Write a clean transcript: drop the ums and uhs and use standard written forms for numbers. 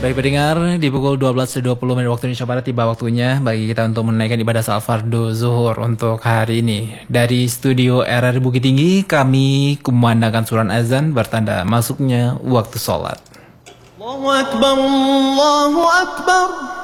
Baik pendengar, di pukul 12.20 menit waktu Indonesia Barat tiba waktunya bagi kita untuk menaikkan ibadah salat fardu zuhur untuk hari ini. Dari studio RRI Bukit Tinggi, kami kumandangkan suran azan bertanda masuknya waktu sholat. Allahu Akbar, Allahu Akbar.